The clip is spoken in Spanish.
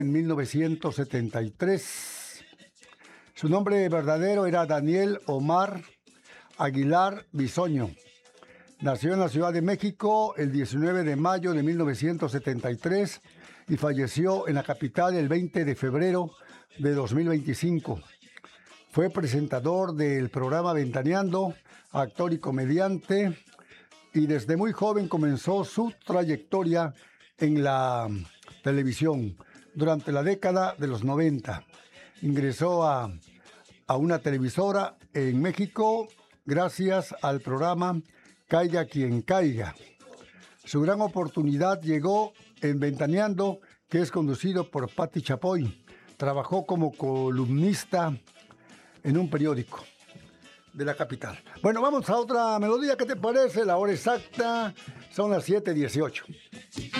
en 1973. Su nombre verdadero era Daniel Omar Aguilar Bisoño. Nació en la Ciudad de México el 19 de mayo de 1973 y falleció en la capital el 20 de febrero de 2025. Fue presentador del programa Ventaneando, actor y comediante, y desde muy joven comenzó su trayectoria en la televisión. Durante la década de los 90 ingresó a una televisora en México gracias al programa Caiga quien caiga. Su gran oportunidad llegó en Ventaneando, que es conducido por Patti Chapoy. Trabajó como columnista en un periódico de la capital. Bueno, vamos a otra melodía. ¿Qué te parece? La hora exacta son las 7:18.